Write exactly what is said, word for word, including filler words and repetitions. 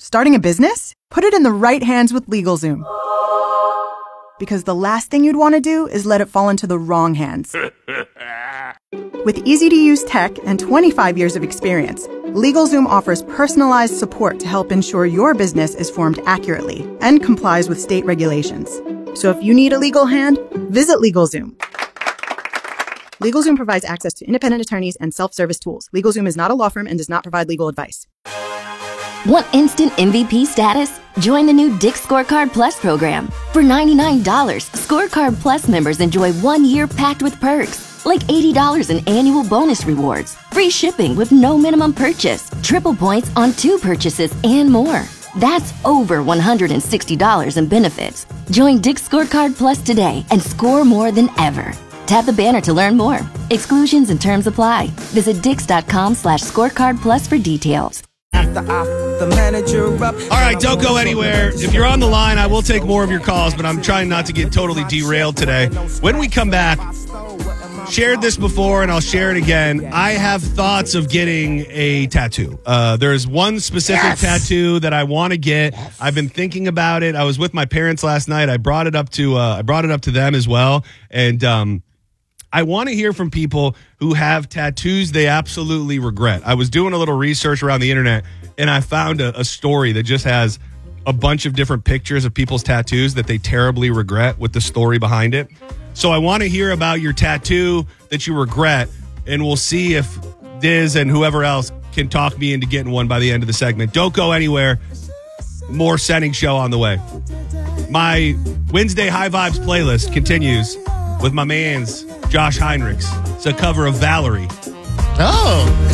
Starting a business? Put it in the right hands with LegalZoom. Because the last thing you'd want to do is let it fall into the wrong hands. With easy-to-use tech and twenty-five years of experience, LegalZoom offers personalized support to help ensure your business is formed accurately and complies with state regulations. So if you need a legal hand, visit LegalZoom. LegalZoom provides access to independent attorneys and self-service tools. LegalZoom is not a law firm and does not provide legal advice. Want instant M V P status? Join the new Dick's Scorecard Plus program. For ninety-nine dollars, Scorecard Plus members enjoy one year packed with perks, like eighty dollars in annual bonus rewards, free shipping with no minimum purchase, triple points on two purchases, and more. That's over one hundred sixty dollars in benefits. Join Dick's Scorecard Plus today and score more than ever. Tap the banner to learn more. Exclusions and terms apply. Visit dix.com slash scorecard plus for details. After I, the manager up. All right, don't go anywhere. If you're on the line, I will take more of your calls, but I'm trying not to get totally derailed today. When we come back, shared this before and I'll share it again. I have thoughts of getting a tattoo. Uh, there's one specific yes. tattoo that I want to get. Yes. I've been thinking about it. I was with my parents last night. I brought it up to uh, I brought it up to them as well, and um, I want to hear from people who have tattoos they absolutely regret. I was doing a little research around the internet, and I found a, a story that just has a bunch of different pictures of people's tattoos that they terribly regret with the story behind it. So I want to hear about your tattoo that you regret, and we'll see if Diz and whoever else can talk me into getting one by the end of the segment. Don't go anywhere. More Setting Show on the way. My Wednesday High Vibes playlist continues with my man's Josh Heinrichs. It's a cover of Valerie. Oh.